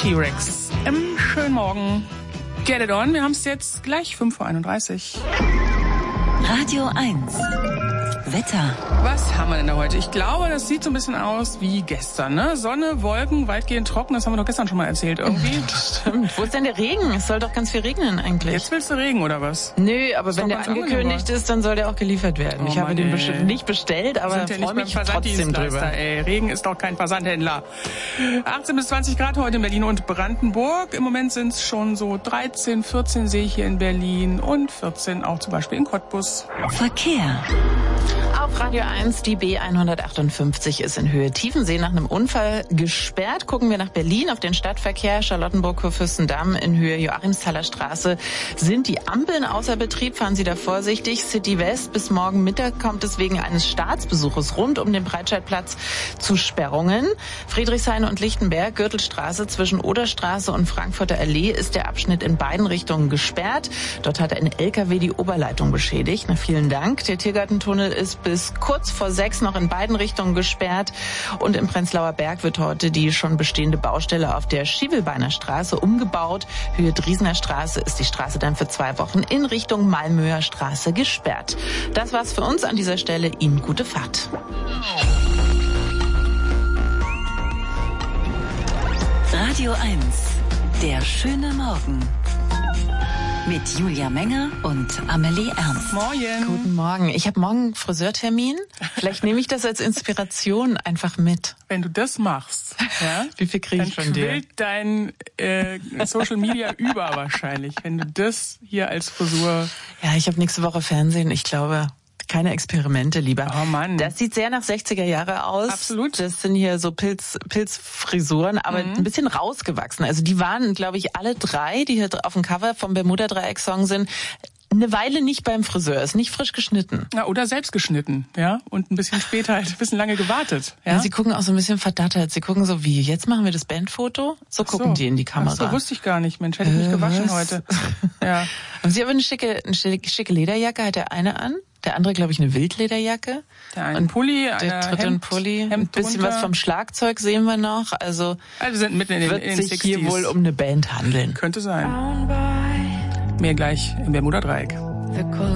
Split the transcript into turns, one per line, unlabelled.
T-Rex im schönen Morgen. Get it on, wir haben es jetzt gleich 5:31 Uhr.
Radio 1. Wetter.
Was haben wir denn da heute? Ich glaube, das sieht so ein bisschen aus wie gestern, ne? Sonne, Wolken, weitgehend trocken, das haben wir doch gestern schon mal erzählt irgendwie.
Stimmt. Wo ist denn der Regen? Es soll doch ganz viel regnen eigentlich.
Jetzt willst du Regen, oder was?
Nö, aber wenn der angekündigt ist, dann soll der auch geliefert werden. Ich habe den bestimmt nicht bestellt, aber freue mich trotzdem drüber.
Ey. Regen ist doch kein Versandhändler. 18 bis 20 Grad heute in Berlin und Brandenburg. Im Moment sind es schon so 13, 14 sehe ich hier in Berlin und 14 auch zum Beispiel in Cottbus.
Verkehr.
Auf Radio 1, die B158 ist in Höhe Tiefensee nach einem Unfall gesperrt. Gucken wir nach Berlin auf den Stadtverkehr. Charlottenburg-Kurfürstendamm in Höhe Joachimsthaler Straße sind die Ampeln außer Betrieb. Fahren Sie da vorsichtig. City West bis morgen Mittag kommt es wegen eines Staatsbesuches rund um den Breitscheidplatz zu Sperrungen. Friedrichshain und Lichtenberg, Gürtelstraße zwischen Oderstraße und Frankfurter Allee ist der Abschnitt in beiden Richtungen gesperrt. Dort hat ein LKW die Oberleitung beschädigt. Na, vielen Dank. Der Tiergartentunnel ist bis kurz vor 6 noch in beiden Richtungen gesperrt. Und im Prenzlauer Berg wird heute die schon bestehende Baustelle auf der Schiebelbeiner Straße umgebaut. Höhe Driesener Straße ist die Straße dann für 2 Wochen in Richtung Malmöer Straße gesperrt. Das war's für uns an dieser Stelle. Ihnen gute Fahrt.
Radio 1. Der schöne Morgen. Mit Julia Menger und Amelie Ernst.
Morgen.
Guten Morgen. Ich habe morgen einen Friseurtermin. Vielleicht nehme ich das als Inspiration einfach mit.
Wenn du das machst, ja,
wie viel kriege ich von dir?
Dann quillt dein Social Media über wahrscheinlich, wenn du das hier als Frisur...
Ja, ich habe nächste Woche Fernsehen. Ich glaube... Keine Experimente, lieber.
Oh Mann.
Das sieht sehr nach 60er Jahre aus.
Absolut.
Das sind hier so Pilzfrisuren, aber ein bisschen rausgewachsen. Also die waren, glaube ich, alle 3, die hier auf dem Cover vom Bermuda-Dreieck-Song sind, eine Weile nicht beim Friseur, ist nicht frisch geschnitten.
Ja, oder selbst geschnitten, ja, und ein bisschen später halt ein bisschen lange gewartet. Ja?
Ja, sie gucken auch so ein bisschen verdattert. Sie gucken so wie, jetzt machen wir das Bandfoto? So gucken die in die Kamera.
Ach so, wusste ich gar nicht. Mensch, hätte ich mich gewaschen heute. Ja.
Haben Sie aber eine schicke Lederjacke, hat der eine an? Der andere, glaube ich, eine Wildlederjacke.
Der eine Pulli,
der dritte ein Pulli. Ein bisschen was vom Schlagzeug sehen wir noch. Also
wir sind mitten in den
wird sich
60s.
Hier wohl um eine Band handeln.
Könnte sein. Mehr gleich im Bermuda-Dreieck.